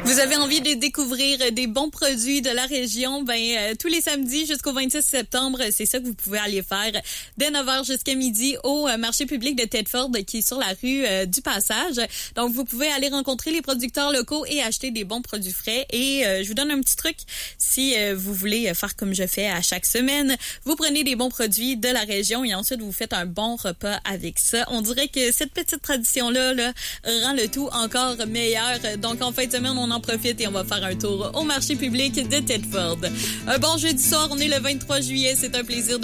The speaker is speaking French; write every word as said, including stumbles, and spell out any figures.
Vous avez envie de découvrir des bons produits de la région? Ben euh, tous les samedis jusqu'au vingt-six septembre, c'est ça que vous pouvez aller faire dès neuf heures jusqu'à midi au euh, marché public de Thetford qui est sur la rue euh, du Passage. Donc vous pouvez aller rencontrer les producteurs locaux et acheter des bons produits frais. Et euh, je vous donne un petit truc si euh, vous voulez faire comme je fais à chaque semaine. Vous prenez des bons produits de la région et ensuite vous faites un bon repas avec ça. On dirait que cette petite tradition-là là, rend le tout encore meilleur. Donc en fin de semaine, on en profite et on va faire un tour au marché public de Thetford. Un bon jeudi soir, on est le vingt-trois juillet. C'est un plaisir de